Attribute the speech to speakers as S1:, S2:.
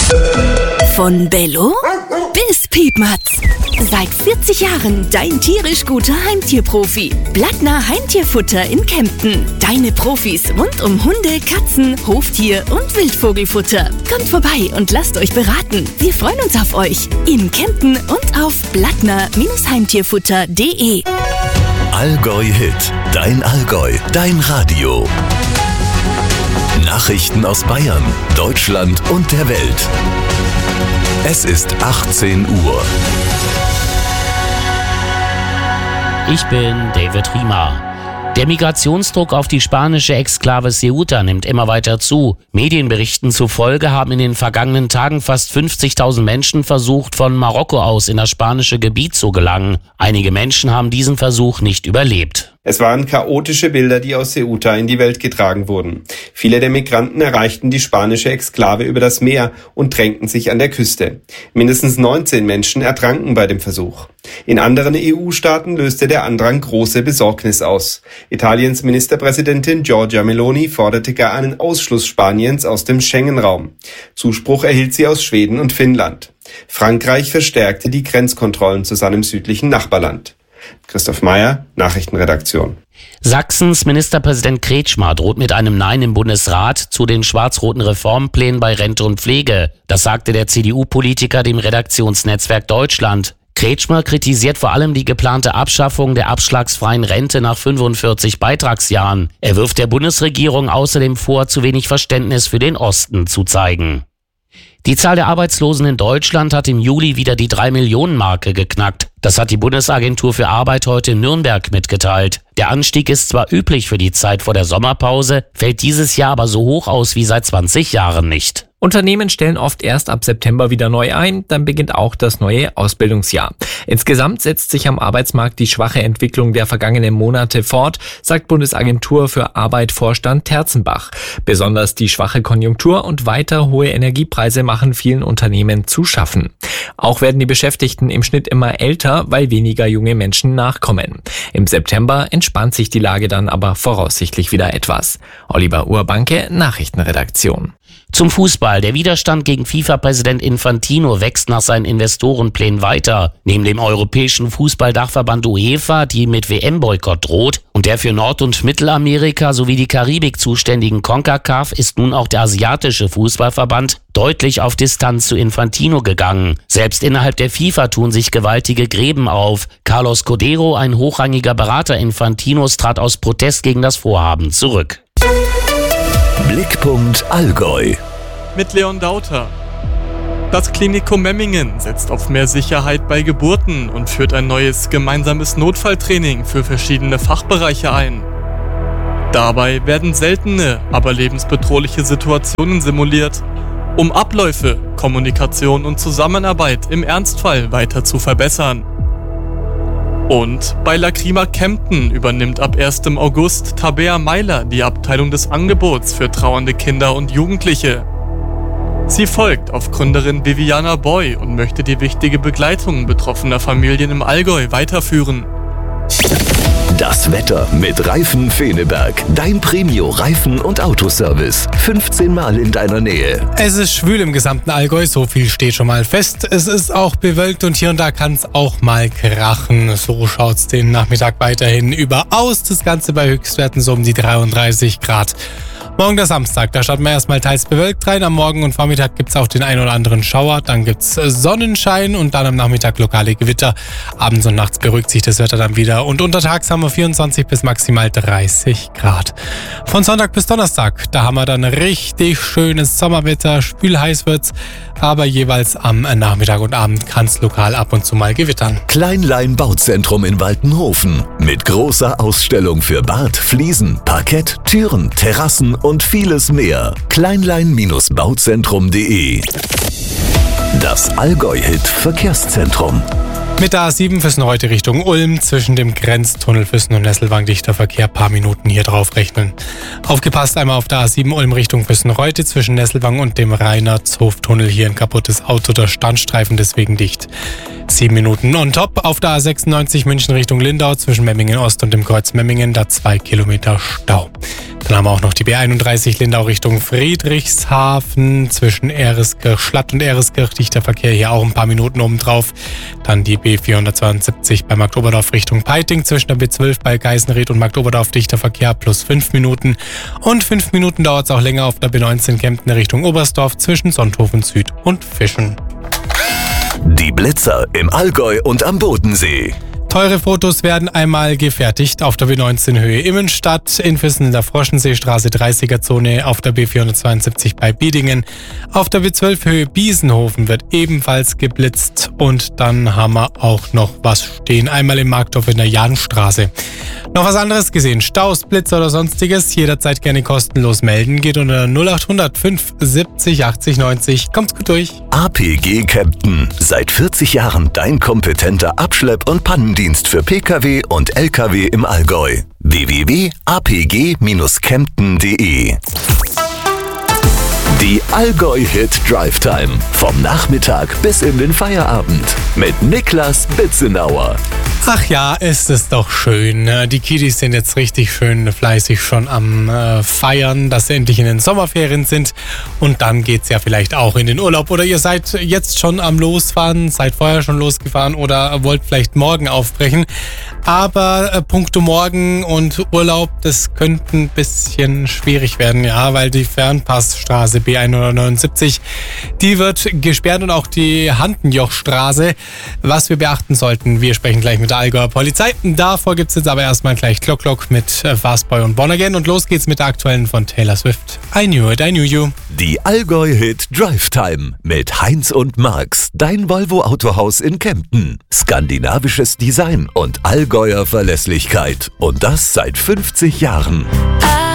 S1: Von Bello bis Piepmatz. Seit 40 Jahren dein tierisch guter Heimtierprofi. Blattner Heimtierfutter in Kempten. Deine Profis rund um Hunde, Katzen, Hoftier und Wildvogelfutter. Kommt vorbei und lasst euch beraten. Wir freuen uns auf euch. In Kempten und auf blattner-heimtierfutter.de.
S2: Allgäu Hit. Dein Allgäu. Dein Radio. Nachrichten aus Bayern, Deutschland und der Welt. Es ist 18 Uhr.
S3: Ich bin David Riemer. Der Migrationsdruck auf die spanische Exklave Ceuta nimmt immer weiter zu. Medienberichten zufolge haben in den vergangenen Tagen fast 50.000 Menschen versucht, von Marokko aus in das spanische Gebiet zu gelangen. Einige Menschen haben diesen Versuch nicht überlebt.
S4: Es waren chaotische Bilder, die aus Ceuta in die Welt getragen wurden. Viele der Migranten erreichten die spanische Exklave über das Meer und drängten sich an der Küste. Mindestens 19 Menschen ertranken bei dem Versuch. In anderen EU-Staaten löste der Andrang große Besorgnis aus. Italiens Ministerpräsidentin Giorgia Meloni forderte gar einen Ausschluss Spaniens aus dem Schengen-Raum. Zuspruch erhielt sie aus Schweden und Finnland. Frankreich verstärkte die Grenzkontrollen zu seinem südlichen Nachbarland. Christoph Meyer, Nachrichtenredaktion.
S3: Sachsens Ministerpräsident Kretschmer droht mit einem Nein im Bundesrat zu den schwarz-roten Reformplänen bei Rente und Pflege. Das sagte der CDU-Politiker dem Redaktionsnetzwerk Deutschland. Kretschmer kritisiert vor allem die geplante Abschaffung der abschlagsfreien Rente nach 45 Beitragsjahren. Er wirft der Bundesregierung außerdem vor, zu wenig Verständnis für den Osten zu zeigen. Die Zahl der Arbeitslosen in Deutschland hat im Juli wieder die 3-Millionen-Marke geknackt. Das hat die Bundesagentur für Arbeit heute in Nürnberg mitgeteilt. Der Anstieg ist zwar üblich für die Zeit vor der Sommerpause, fällt dieses Jahr aber so hoch aus wie seit 20 Jahren nicht.
S5: Unternehmen stellen oft erst ab September wieder neu ein, dann beginnt auch das neue Ausbildungsjahr. Insgesamt setzt sich am Arbeitsmarkt die schwache Entwicklung der vergangenen Monate fort, sagt Bundesagentur für Arbeit Vorstand Terzenbach. Besonders die schwache Konjunktur und weiter hohe Energiepreise machen vielen Unternehmen zu schaffen. Auch werden die Beschäftigten im Schnitt immer älter, weil weniger junge Menschen nachkommen. Im September entspannt sich die Lage dann aber voraussichtlich wieder etwas. Oliver Urbanke, Nachrichtenredaktion.
S3: Zum Fußball. Der Widerstand gegen FIFA-Präsident Infantino wächst nach seinen Investorenplänen weiter. Neben dem europäischen Fußballdachverband UEFA, die mit WM-Boykott droht, und der für Nord- und Mittelamerika sowie die Karibik zuständigen CONCACAF ist nun auch der asiatische Fußballverband deutlich auf Distanz zu Infantino gegangen. Selbst innerhalb der FIFA tun sich gewaltige Gräben auf. Carlos Codero, ein hochrangiger Berater Infantinos, trat aus Protest gegen das Vorhaben zurück.
S2: Blickpunkt Allgäu.
S6: Mit Leon Dauter. Das Klinikum Memmingen setzt auf mehr Sicherheit bei Geburten und führt ein neues gemeinsames Notfalltraining für verschiedene Fachbereiche ein. Dabei werden seltene, aber lebensbedrohliche Situationen simuliert, um Abläufe, Kommunikation und Zusammenarbeit im Ernstfall weiter zu verbessern. Und bei Lacrima Kempten übernimmt ab 1. August Tabea Meiler die Abteilung des Angebots für trauernde Kinder und Jugendliche. Sie folgt auf Gründerin Viviana Boy und möchte die wichtige Begleitung betroffener Familien im Allgäu weiterführen.
S2: Das Wetter mit Reifen Feneberg. Dein Premio-Reifen- und Autoservice. 15 Mal in deiner Nähe.
S7: Es ist schwül im gesamten Allgäu, so viel steht schon mal fest. Es ist auch bewölkt und hier und da kann es auch mal krachen. So schaut's den Nachmittag weiterhin über aus. Das Ganze bei Höchstwerten so um die 33 Grad. Morgen der Samstag, da starten wir erstmal teils bewölkt rein. Am Morgen und Vormittag gibt's auch den ein oder anderen Schauer. Dann gibt's Sonnenschein und dann am Nachmittag lokale Gewitter. Abends und nachts beruhigt sich das Wetter dann wieder. Und untertags haben wir 24 bis maximal 30 Grad. Von Sonntag bis Donnerstag, da haben wir dann richtig schönes Sommerwetter. Spülheiß wird's, aber jeweils am Nachmittag und Abend kann's lokal ab und zu mal gewittern.
S2: Kleinlein Bauzentrum in Waltenhofen. Mit großer Ausstellung für Bad, Fliesen, Parkett, Türen, Terrassen und vieles mehr. Kleinlein-bauzentrum.de. Das Allgäu-Hit Verkehrszentrum.
S7: Mit der A7 Füssen heute Richtung Ulm, zwischen dem Grenztunnel Füssen und Nesselwang dichter Verkehr, paar Minuten hier drauf rechnen. Aufgepasst einmal auf der A7 Ulm Richtung Füssen-Reute, zwischen Nesselwang und dem Reinhardshof-Tunnel hier ein kaputtes Auto, der Standstreifen deswegen dicht. 7 Minuten on top. Auf der A96 München Richtung Lindau zwischen Memmingen Ost und dem Kreuz Memmingen, da 2 Kilometer Stau. Dann haben wir auch noch die B31 Lindau Richtung Friedrichshafen zwischen Schlatt und Ehreskirch. Dichter Verkehr hier auch ein paar Minuten obendrauf. Dann die B472 bei Marktoberdorf Richtung Peiting zwischen der B12 bei Geisenried und Marktoberdorf dichter Verkehr plus 5 Minuten. Und 5 Minuten dauert es auch länger auf der B19 Kempten Richtung Oberstdorf zwischen Sonthofen Süd und Fischen.
S2: Die Blitzer im Allgäu und am Bodensee.
S7: Teure Fotos werden einmal gefertigt auf der B19 Höhe Immenstadt, in Füssen in der Froschenseestraße 30er-Zone, auf der B472 bei Biedingen. Auf der B12 Höhe Biesenhofen wird ebenfalls geblitzt und dann haben wir auch noch was stehen. Einmal im Marktdorf in der Jahnstraße. Noch was anderes gesehen, Staus, Blitzer oder sonstiges, jederzeit gerne kostenlos melden. Geht unter 0800 570 80 90. Kommt's gut durch.
S2: APG Kempten. Seit 40 Jahren dein kompetenter Abschlepp- und Pannendienst für Pkw und Lkw im Allgäu. www.apg-kempten.de. Die Allgäu-Hit Drive Time. Vom Nachmittag bis in den Feierabend. Mit Niklas Bitzenauer.
S7: Ach ja, ist es doch schön. Die Kiddies sind jetzt richtig schön fleißig schon am Feiern, dass sie endlich in den Sommerferien sind. Und dann geht's ja vielleicht auch in den Urlaub. Oder ihr seid jetzt schon am Losfahren, seid vorher schon losgefahren oder wollt vielleicht morgen aufbrechen. Aber puncto morgen und Urlaub, das könnte ein bisschen schwierig werden, ja, weil die Fernpassstraße B179, die wird gesperrt und auch die Handenjochstraße. Was wir beachten sollten, wir sprechen gleich mit der Allgäuer Polizei. Davor gibt es jetzt aber erstmal gleich Clock mit Fastboy und Born Again und los geht's mit der aktuellen von Taylor Swift. I Knew It, I Knew You.
S2: Die Allgäu-Hit Drive Time mit Heinz und Marx, dein Volvo-Autohaus in Kempten. Skandinavisches Design und Allgäuer Verlässlichkeit. Und das seit 50 Jahren.